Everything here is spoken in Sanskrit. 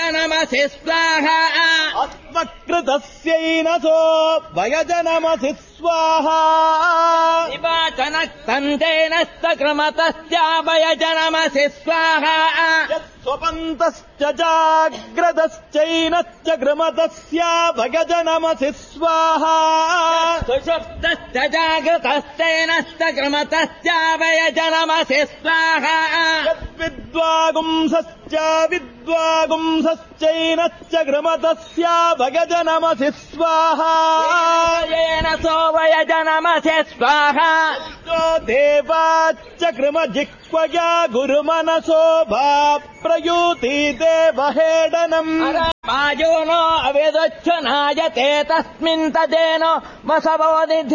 वयजनमसि स्वाहा अस्मकृतस्यैनसो वयजनमसि स्वाहा निवाचनस्तन्तेनश्च कृमतश्च वयजनमसि स्वाहा स्वपन्तश्च जाग्रतश्चैनश्च कृमतस्य वयजनमसि स्वाहा सुषुप्तश्च जागृतश्चैनश्च कृमतश्च वयजनमसि स्वाहा विद्वागुंसश्चैनश्च कृमतस्य वयजनमसि स्वाहा येन सो वयजनमसि स्वाहा देवाच्च कृमजिह्वया गुरुमनसो भा प्रयूति देवहेडनम् वायो नो अविदुच्छुनायते तस्मिन् तदेन वसवो निधि